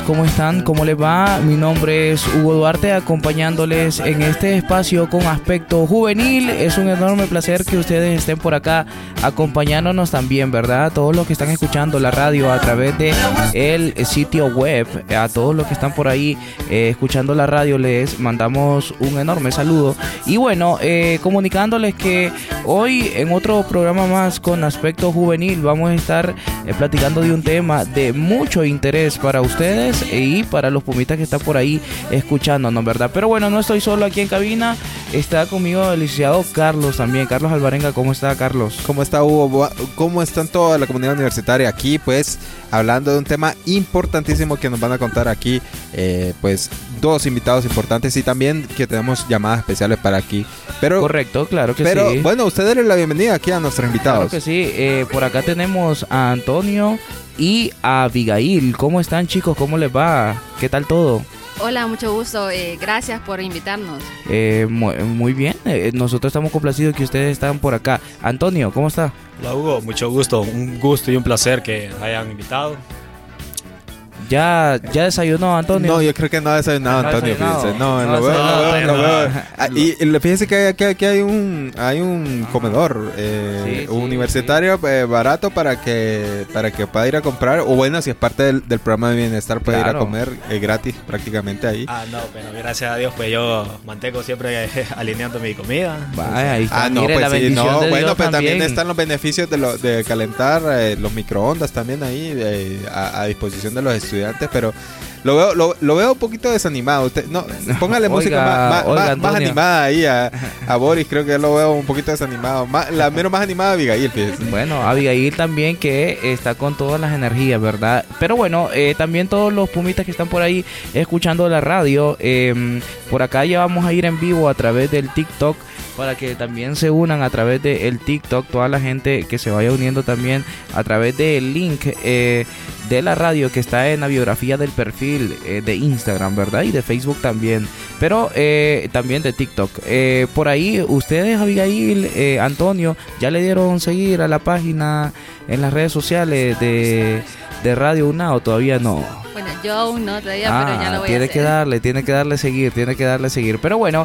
¿Cómo están? ¿Cómo les va? Mi nombre es Hugo Duarte, acompañándoles en este espacio con aspecto juvenil. Es un enorme placer que ustedes estén por acá acompañándonos también, ¿verdad? Todos los que están escuchando la radio a través de el sitio web, a todos los que están por ahí escuchando la radio, les mandamos un enorme saludo. Y bueno, comunicándoles que hoy en otro programa más con aspecto juvenil vamos a estar platicando de un tema de mucho interés para ustedes y para los pumitas que están por ahí escuchándonos, ¿verdad? Pero bueno, no estoy solo aquí en cabina, está conmigo el licenciado Carlos también. Carlos Alvarenga, ¿cómo está, Carlos? ¿Cómo está, Hugo? ¿Cómo están toda la comunidad universitaria aquí? Pues hablando de un tema importantísimo que nos van a contar aquí, pues dos invitados importantes y también que tenemos llamadas especiales para aquí. Pero, correcto, claro que sí. Pero bueno, usted denle la bienvenida aquí a nuestros invitados. Claro que sí, por acá tenemos a Antonio y a Abigail. ¿Cómo están, chicos? ¿Cómo les va? ¿Qué tal todo? Hola, mucho gusto. Gracias por invitarnos. Muy bien. Nosotros estamos complacidos que ustedes están por acá. Antonio, ¿cómo está? Hola, Hugo. Mucho gusto. Un gusto y un placer que hayan invitado. ¿Ya desayunó, Antonio? No, yo creo que no ha desayunado, Antonio. Fíjense. No, lo veo. Y fíjense que aquí hay un comedor universitario barato para que pueda ir a comprar. O bueno, si es parte del programa de bienestar, puede ir a comer gratis prácticamente ahí. No, pero gracias a Dios, pues yo mantengo siempre alineando mi comida. Vaya, ahí está. No, mire, pues la sí, bendición de bueno, Dios pues también también están los beneficios de calentar los microondas también ahí a disposición de los estudiantes, pero lo veo un poquito desanimado. Usted, no, póngale música más animada ahí a Boris. Creo que lo veo un poquito desanimado. La menos más animada Abigail, fíjese. Bueno, Abigail también, que está con todas las energías, ¿verdad? Pero bueno, también todos los pumitas que están por ahí escuchando la radio, por acá ya vamos a ir en vivo a través del TikTok, para que también se unan a través del TikTok, toda la gente que se vaya uniendo también a través del link de la radio que está en la biografía del perfil de Instagram, ¿verdad? Y de Facebook también, pero también de TikTok. Por ahí, ustedes, Abigail, Antonio, ¿ya le dieron seguir a la página en las redes sociales de Radio UNA o todavía no? Bueno, yo aún no todavía, pero ya lo voy a hacer. Tiene que darle seguir. Pero bueno,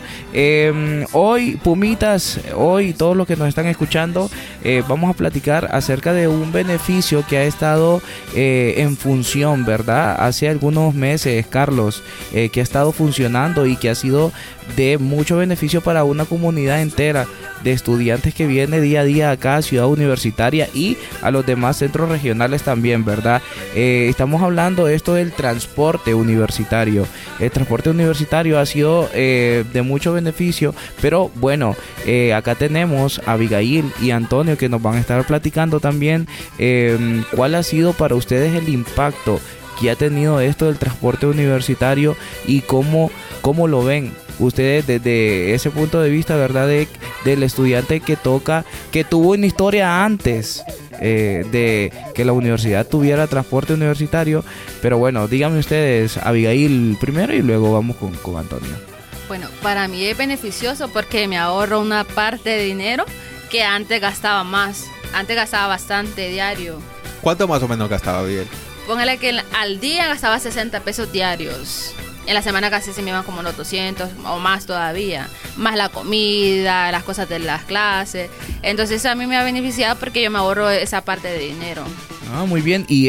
hoy, pumitas, hoy todos los que nos están escuchando, vamos a platicar acerca de un beneficio que ha estado en función, ¿verdad? Hace algunos meses, Carlos, que ha estado funcionando y que ha sido de mucho beneficio para una comunidad entera de estudiantes que viene día a día acá a Ciudad Universitaria y a los demás centros regionales también, ¿verdad? Estamos hablando de esto del transporte universitario. El transporte universitario ha sido de mucho beneficio, pero bueno, acá tenemos a Abigail y Antonio que nos van a estar platicando también cuál ha sido para ustedes el impacto que ha tenido esto del transporte universitario y cómo lo ven ustedes desde ese punto de vista, ¿verdad? Del estudiante que tuvo una historia antes de que la universidad tuviera transporte universitario. Pero bueno, díganme ustedes, Abigail primero y luego vamos con Antonio. Bueno, para mí es beneficioso porque me ahorro una parte de dinero que antes gastaba más. Antes gastaba bastante diario. ¿Cuánto más o menos gastaba, Abigail? Póngale que al día gastaba 60 pesos diarios. En la semana casi se me iban como los 200 o más todavía. Más la comida, las cosas de las clases. Entonces a mí me ha beneficiado porque yo me ahorro esa parte de dinero. Muy bien. ¿Y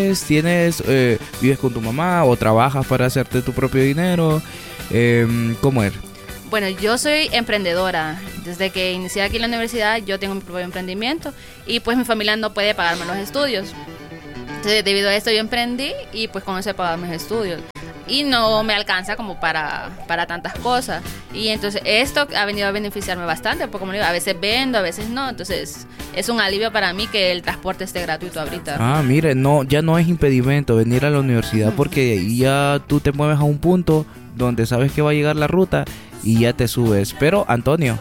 vives con tu mamá o trabajas para hacerte tu propio dinero? ¿Cómo es? Bueno, yo soy emprendedora. Desde que inicié aquí en la universidad yo tengo mi propio emprendimiento y pues mi familia no puede pagarme los estudios. Entonces debido a esto yo emprendí y pues con eso he pagado mis estudios. Y no me alcanza como para tantas cosas. Y entonces esto ha venido a beneficiarme bastante, porque como digo, a veces vendo, a veces no. Entonces es un alivio para mí que el transporte esté gratuito ahorita. Mire, ya no es impedimento venir a la universidad, porque ya tú te mueves a un punto donde sabes que va a llegar la ruta y ya te subes. Pero Antonio,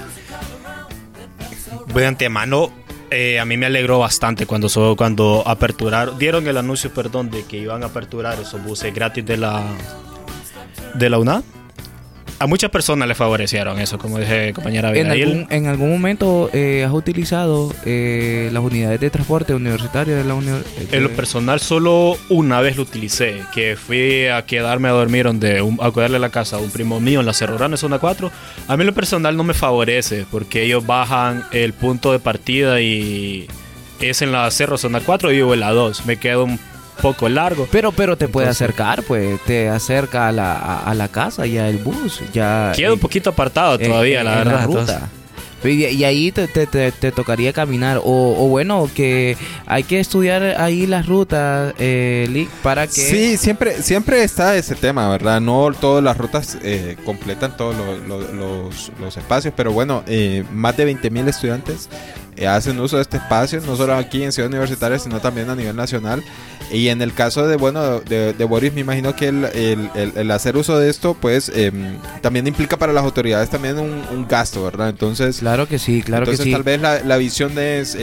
de antemano, a mí me alegró bastante cuando dieron el anuncio, de que iban a aperturar esos buses gratis de la UNA. a muchas personas les favorecieron eso, como dije, compañera Abigail. ¿En algún momento has utilizado las unidades de transporte universitario de la universidad? En lo personal, solo una vez lo utilicé, que fui a quedarme a dormir a cuidarle la casa a un primo mío en la Cerro Grande, zona 4. A mí lo personal no me favorece, porque ellos bajan el punto de partida y es en la Cerro zona 4 y yo en la 2. Me quedo un poco largo. Pero te puede acercar, pues te acerca a la casa, ya el bus. Ya queda un poquito apartado todavía, la verdad. La ruta. Y ahí te tocaría caminar. O bueno, que hay que estudiar ahí las rutas, Lick, para que... Sí, siempre está ese tema, ¿verdad? No todas las rutas completan todos los espacios, pero bueno, más de 20,000 estudiantes hacen uso de este espacio, no solo aquí en Ciudad Universitaria, sino también a nivel nacional. Y en el caso de Boris, me imagino que el hacer uso de esto, pues, también implica para las autoridades también un gasto, ¿verdad? Entonces, claro que sí, entonces tal vez la visión es,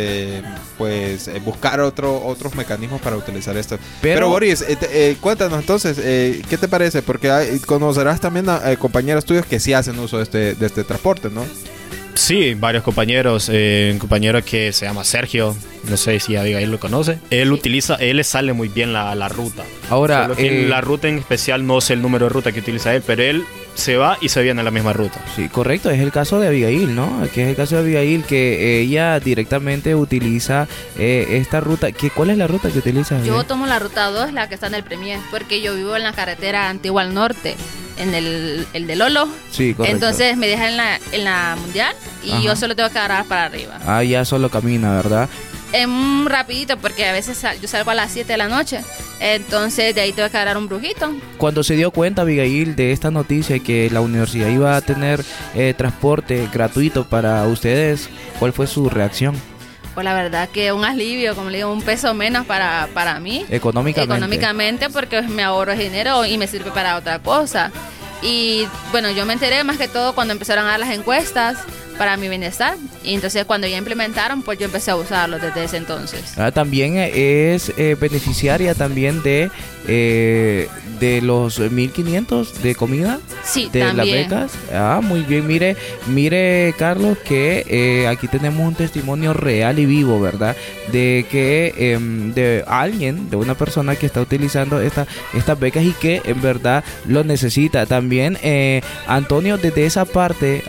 pues, buscar otros mecanismos para utilizar esto. Pero Boris, cuéntanos entonces, ¿qué te parece? Porque conocerás también a compañeros tuyos que sí hacen uso de este transporte, ¿no? Sí, varios compañeros. Un compañero que se llama Sergio, no sé si Abigail lo conoce. Él le sale muy bien la ruta. Ahora, solo que la ruta en especial no sé el número de ruta que utiliza él, pero él se va y se viene a la misma ruta. Sí, correcto, es el caso de Abigail, ¿no? Que es el caso de Abigail, que ella directamente utiliza esta ruta. ¿Cuál es la ruta que utiliza? Yo tomo la ruta 2, la que está en el Premier, porque yo vivo en la carretera antigua al norte, en el de Lolo. Sí, correcto. Entonces me dejan en la Mundial y yo solo tengo que agarrar para arriba. Ah, ya solo camina, ¿verdad? Rapidito, porque a veces yo salgo a las 7 de la noche, entonces de ahí tengo que agarrar un brujito. Cuando se dio cuenta Abigail de esta noticia que la universidad iba a tener transporte gratuito para ustedes, ¿cuál fue su reacción? Pues la verdad que un alivio, como le digo, un peso menos para mí. Económicamente, porque me ahorro dinero y me sirve para otra cosa. Y bueno, yo me enteré más que todo cuando empezaron a dar las encuestas para mi bienestar, y entonces cuando ya implementaron, pues yo empecé a usarlo desde ese entonces. También es beneficiaria también de los 1.500 de comida. Sí, de también. Las becas. Muy bien, mire Carlos, que aquí tenemos un testimonio real y vivo, ¿verdad? De que de alguien, de una persona que está utilizando estas becas y que en verdad lo necesita. También Antonio, desde esa parte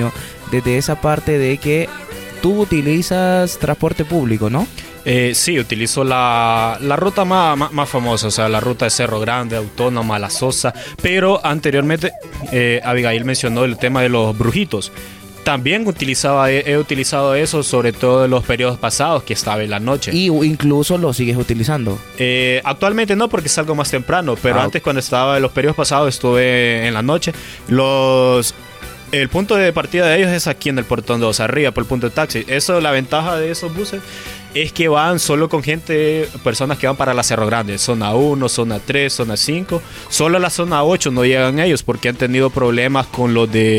de que tú utilizas transporte público, ¿no? Sí, utilizo la ruta más famosa, o sea, la ruta de Cerro Grande, Autónoma, La Sosa, pero anteriormente Abigail mencionó el tema de los brujitos. También he utilizado eso, sobre todo en los periodos pasados, que estaba en la noche. ¿Y incluso lo sigues utilizando? Actualmente no, porque salgo más temprano, pero antes, cuando estaba en los periodos pasados, estuve en la noche. El punto de partida de ellos es aquí en el portón 2, arriba por el punto de taxi. La ventaja de esos buses es que van solo con personas que van para la Cerro Grande, zona 1, zona 3, zona 5. Solo a la zona 8 no llegan ellos porque han tenido problemas con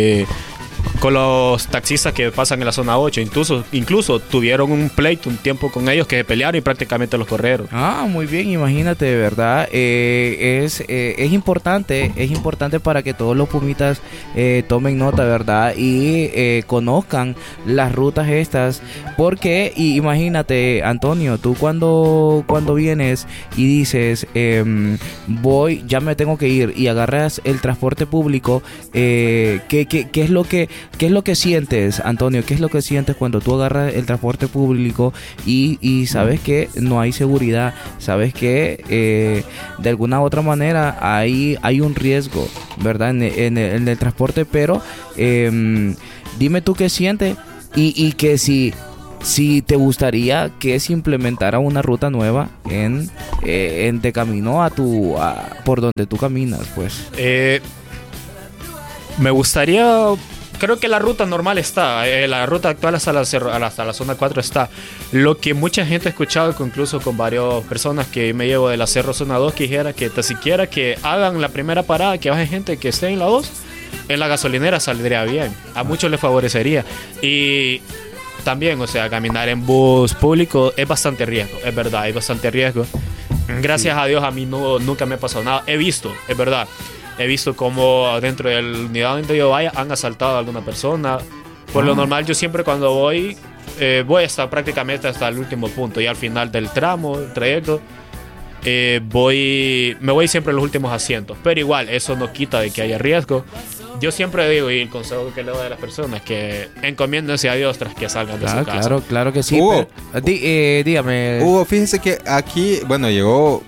los taxistas que pasan en la zona 8. Incluso tuvieron un pleito un tiempo con ellos, que se pelearon y prácticamente los corrieron. Muy bien, imagínate, de verdad. Es importante para que todos los pumitas tomen nota, ¿verdad? Y conozcan las rutas estas, porque imagínate, Antonio, tú cuando vienes y dices ya me tengo que ir, y agarras el transporte público, ¿qué es lo que sientes, Antonio? ¿Qué es lo que sientes cuando tú agarras el transporte público y sabes que no hay seguridad? Sabes que de alguna u otra manera hay un riesgo, ¿verdad? En el transporte, pero dime tú qué sientes y que si te gustaría que se implementara una ruta nueva de camino por donde tú caminas, pues. Me gustaría... Creo que la ruta normal está, la ruta actual hasta la zona 4 está. Lo que mucha gente ha escuchado, incluso con varias personas que me llevo de la Cerro Zona 2, que dijera que tan siquiera que hagan la primera parada, que baje gente que esté en la 2, en la gasolinera saldría bien. A muchos les favorecería. Y también, o sea, caminar en bus público es bastante riesgo, es verdad, es bastante riesgo. Gracias a Dios a mí nunca me ha pasado nada. He visto, es verdad, he visto como dentro de la unidad donde yo vaya han asaltado a alguna persona. Por lo normal, yo siempre cuando voy hasta prácticamente hasta el último punto, y al final del trayecto, me voy siempre a los últimos asientos. Pero igual, eso no quita de que haya riesgo. Yo siempre digo, y el consejo que le doy a las personas, que encomiéndense a Dios tras que salgan de su casa. Claro que sí. Hugo, dígame. Hugo, fíjese que aquí, bueno, llegó,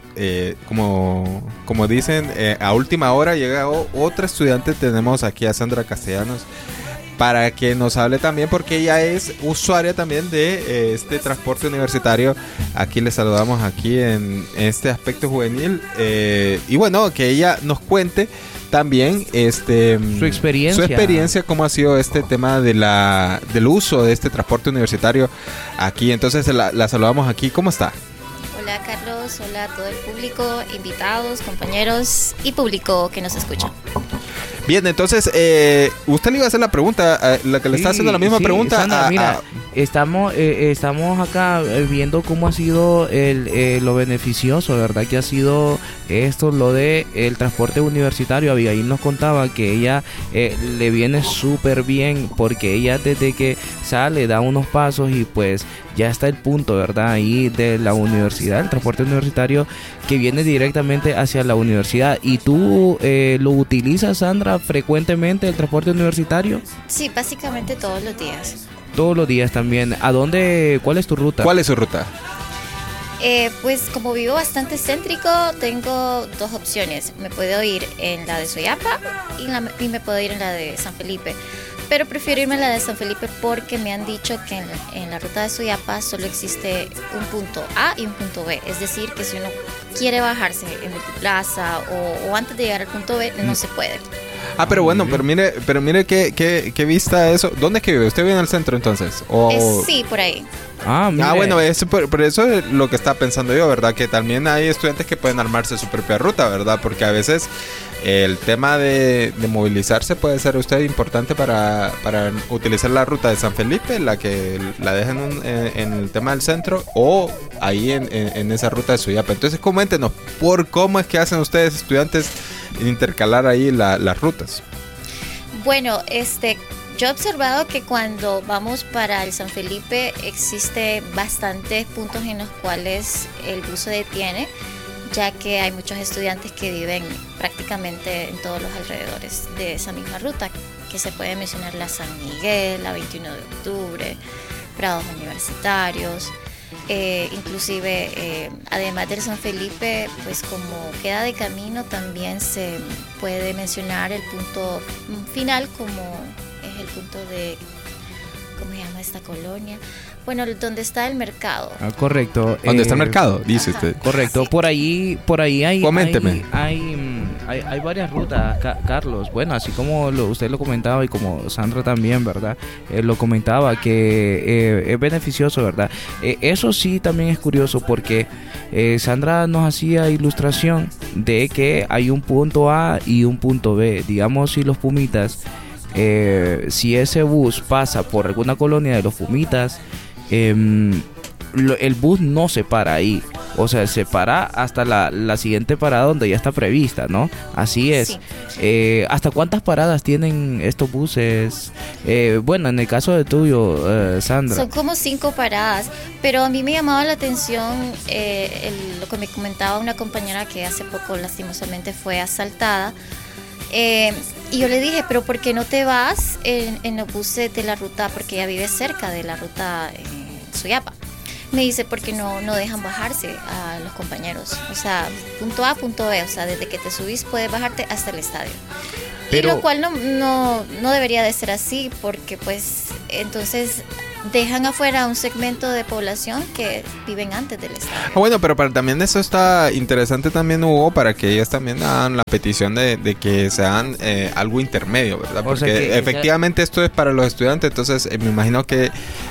como dicen, a última hora llegó otra estudiante. Tenemos aquí a Sandra Castellanos, para que nos hable también, porque ella es usuaria también de este transporte universitario. Aquí le saludamos aquí en este aspecto juvenil. Y bueno, que ella nos cuente también su experiencia, cómo ha sido este tema del uso de este transporte universitario aquí. Entonces la saludamos aquí. ¿Cómo está? Hola Carlos, hola a todo el público, invitados, compañeros y público que nos escucha. Bien, entonces, usted le iba a hacer la pregunta, la que le está haciendo la misma pregunta. Sandra, mira, estamos acá viendo cómo ha sido lo beneficioso, ¿verdad? Que ha sido esto, lo de el transporte universitario. Abigail nos contaba que ella le viene súper bien, porque ella desde que sale da unos pasos y pues ya está el punto, ¿verdad? Ahí de la universidad, el transporte universitario que viene directamente hacia la universidad. ¿Y tú lo utilizas, Sandra, frecuentemente el transporte universitario? Sí, básicamente todos los días. Todos los días también. ¿Cuál es tu ruta? ¿Cuál es su ruta? Pues como vivo bastante céntrico, tengo dos opciones. Me puedo ir en la de Soyapa y me puedo ir en la de San Felipe. Pero prefiero irme a la de San Felipe porque me han dicho que en la ruta de Soyapa solo existe un punto A y un punto B. Es decir, que si uno quiere bajarse en Multiplaza o antes de llegar al punto B, no se puede. Pero bueno, pero mire qué vista eso. ¿Dónde es que vive? ¿Usted vive en el centro entonces? Sí, por ahí. Bueno, por eso es lo que estaba pensando yo, ¿verdad? Que también hay estudiantes que pueden armarse su propia ruta, ¿verdad? Porque a veces el tema de movilizarse puede ser usted importante para utilizar la ruta de San Felipe, la que la dejan en el tema del centro, o ahí en esa ruta de Soyapa. Entonces coméntenos por cómo es que hacen ustedes, estudiantes, intercalar ahí las rutas. Bueno, yo he observado que cuando vamos para el San Felipe existe bastantes puntos en los cuales el bus se detiene, ya que hay muchos estudiantes que viven prácticamente en todos los alrededores de esa misma ruta, que se puede mencionar la San Miguel, la 21 de octubre, Prados Universitarios. Inclusive además del San Felipe, pues como queda de camino, también se puede mencionar el punto final, como es el punto de, ¿cómo se llama esta colonia? Bueno, donde está el mercado. Correcto. ¿Dónde está el mercado? Dice usted. Correcto. Sí. Por ahí hay. Coménteme. Hay varias rutas, Carlos. Bueno, así como usted lo comentaba y como Sandra también, ¿verdad? Lo comentaba que es beneficioso, ¿verdad? Eso sí también es curioso porque Sandra nos hacía ilustración de que hay un punto A y un punto B. Digamos, si los Pumitas, si ese bus pasa por alguna colonia de los Pumitas, el bus no se para ahí, o sea, se para hasta la siguiente parada donde ya está prevista, ¿no? Así es. Sí. ¿Hasta cuántas paradas tienen estos buses? Bueno, en el caso de tuyo, Sandra. Son como 5 paradas, pero a mí me llamaba la atención lo que me comentaba una compañera que hace poco lastimosamente fue asaltada. Y yo le dije, pero ¿por qué no te vas en los buses de la ruta? Porque ella vive cerca de la ruta Soyapa. Me dice, porque no dejan bajarse a los compañeros. O sea, punto A, punto B. O sea, desde que te subís puedes bajarte hasta el estadio. Pero, y lo cual no debería de ser así, porque pues entonces dejan afuera un segmento de población que viven antes del estadio. Bueno, pero también eso está interesante también, Hugo, para que ellas también hagan la petición de que sean algo intermedio, ¿verdad? Porque efectivamente esto es para los estudiantes, entonces me imagino que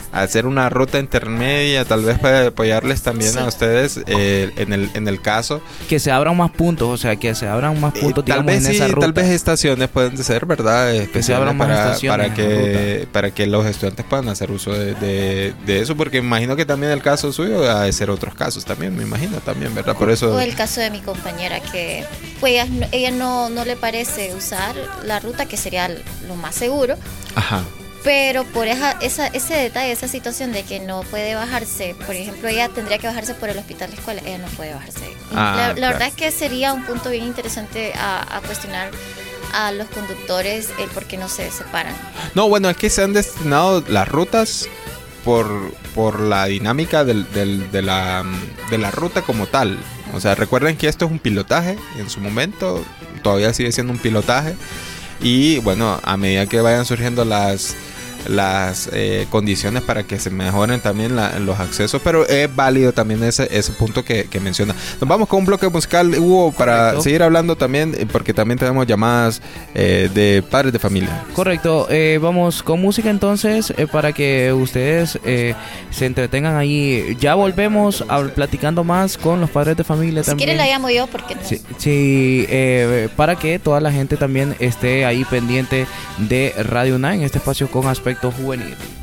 hacer una ruta intermedia, tal vez para apoyarles también a ustedes en el caso. Que se abran más puntos, o sea, que se abran más puntos, digamos, tal vez en esa ruta. Tal vez estaciones pueden ser, ¿verdad? Que se abran más estaciones para que los estudiantes puedan hacer uso de eso, porque imagino que también el caso suyo ha de ser otros casos también, me imagino también, ¿verdad? Por eso... O el caso de mi compañera, que pues ella no le parece usar la ruta, que sería lo más seguro. Ajá. Pero por ese detalle, esa situación de que no puede bajarse, por ejemplo, ella tendría que bajarse por el hospital de la escuela, ella no puede bajarse. La verdad es que sería un punto bien interesante a cuestionar a los conductores el por qué no se separan. No, bueno, es que se han destinado las rutas por la dinámica de la ruta como tal. O sea, recuerden que esto es un pilotaje, y en su momento todavía sigue siendo un pilotaje. Y bueno, a medida que vayan surgiendo las condiciones para que se mejoren también los accesos, pero es válido también ese punto que menciona. Nos vamos con un bloque musical, Hugo, para seguir hablando también, porque también tenemos llamadas de padres de familia. Correcto, vamos con música entonces, para que ustedes se entretengan ahí. Ya volvemos platicando más con los padres de familia también. Si quieren la llamo yo, porque no. Sí, para que toda la gente también esté ahí pendiente de Radio UNA en este espacio con Aspecto Juvenil.